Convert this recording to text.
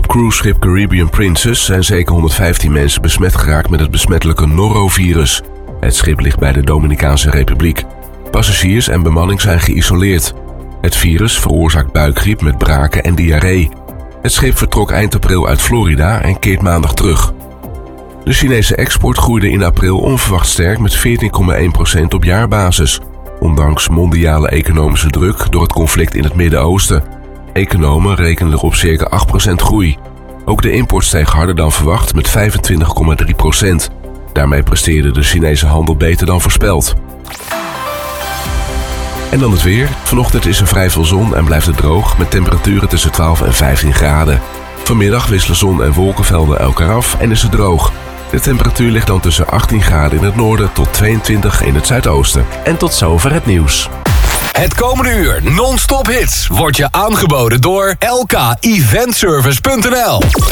cruiseschip Caribbean Princess zijn zeker 115 mensen besmet geraakt met het besmettelijke norovirus. Het schip ligt bij de Dominicaanse Republiek. Passagiers en bemanning zijn geïsoleerd. Het virus veroorzaakt buikgriep met braken en diarree. Het schip vertrok eind april uit Florida en keert maandag terug. De Chinese export groeide in april onverwacht sterk met 14,1% op jaarbasis, ondanks mondiale economische druk door het conflict in het Midden-Oosten. Economen rekenen er op circa 8% groei. Ook de import steeg harder dan verwacht met 25,3%. Daarmee presteerde de Chinese handel beter dan voorspeld. En dan het weer. Vanochtend is er vrij veel zon en blijft het droog met temperaturen tussen 12 en 15 graden. Vanmiddag wisselen zon en wolkenvelden elkaar af en is het droog. De temperatuur ligt dan tussen 18 graden in het noorden tot 22 in het zuidoosten. En tot zover het nieuws. Het komende uur non-stop hits wordt je aangeboden door lkeventservice.nl.